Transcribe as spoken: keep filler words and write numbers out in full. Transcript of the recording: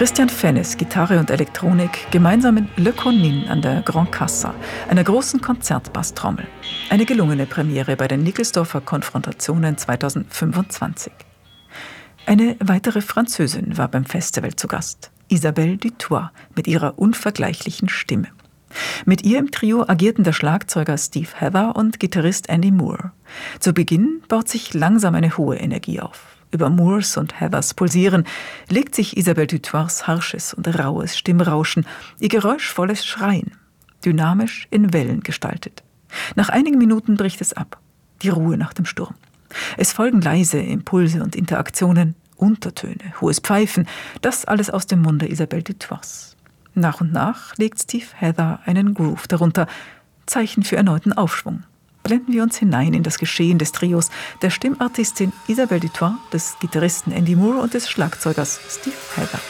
Christian Fennes, Gitarre und Elektronik, gemeinsam mit Le Connin an der Grand Cassa, einer großen Konzertbasstrommel. Eine gelungene Premiere bei den Nickelsdorfer Konfrontationen zweitausendfünfundzwanzig. Eine weitere Französin war beim Festival zu Gast, Isabelle Dutoit, mit ihrer unvergleichlichen Stimme. Mit ihr im Trio agierten der Schlagzeuger Steve Heather und Gitarrist Andy Moore. Zu Beginn baut sich langsam eine hohe Energie auf. Über Moores und Heathers Pulsieren legt sich Isabelle Dutoits harsches und raues Stimmrauschen, ihr geräuschvolles Schreien, dynamisch in Wellen gestaltet. Nach einigen Minuten bricht es ab, die Ruhe nach dem Sturm. Es folgen leise Impulse und Interaktionen, Untertöne, hohes Pfeifen, das alles aus dem Munde Isabelle Dutoits. Nach und nach legt Steve Heather einen Groove darunter, Zeichen für erneuten Aufschwung. Blenden wir uns hinein in das Geschehen des Trios der Stimmartistin Isabelle Dutoit, des Gitarristen Andy Moore und des Schlagzeugers Steve Heather.